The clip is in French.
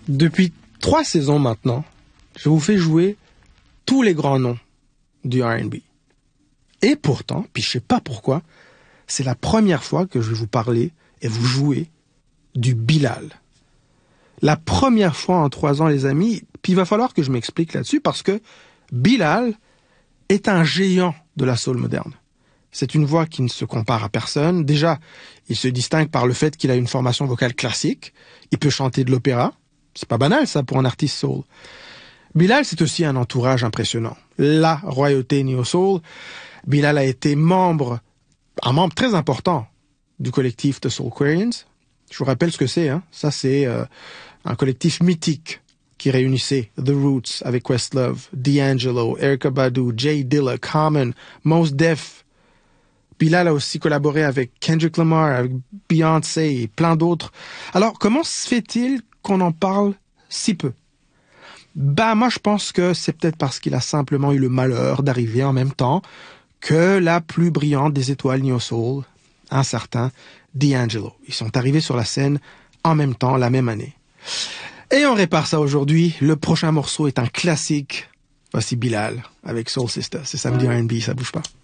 Depuis 3 saisons maintenant, je vous fais jouer tous les grands noms du R&B. Et pourtant, puis je sais pas pourquoi, c'est la première fois que je vais vous parler et vous jouer du Bilal. La première fois en 3 ans, les amis, puis il va falloir que je m'explique là-dessus parce que Bilal est un géant de la soul moderne. C'est une voix qui ne se compare à personne. Déjà, il se distingue par le fait qu'il a une formation vocale classique. Il peut chanter de l'opéra. C'est pas banal, ça, pour un artiste soul. Bilal, c'est aussi un entourage impressionnant. La royauté neo-soul. Bilal a été un membre très important du collectif The Soulquarians. Je vous rappelle ce que c'est, hein. Ça, c'est un collectif mythique qui réunissait The Roots avec Questlove, D'Angelo, Erykah Badu, Jay Dilla, Common, Mos Def. Bilal a aussi collaboré avec Kendrick Lamar, avec Beyoncé et plein d'autres. Alors, comment se fait-il qu'on en parle si peu? Moi, je pense que c'est peut-être parce qu'il a simplement eu le malheur d'arriver en même temps que la plus brillante des étoiles neo-soul, un certain D'Angelo. Ils sont arrivés sur la scène en même temps, la même année. Et on répare ça aujourd'hui. Le prochain morceau est un classique. Voici Bilal avec Soul Sister. C'est samedi R&B, ça bouge pas.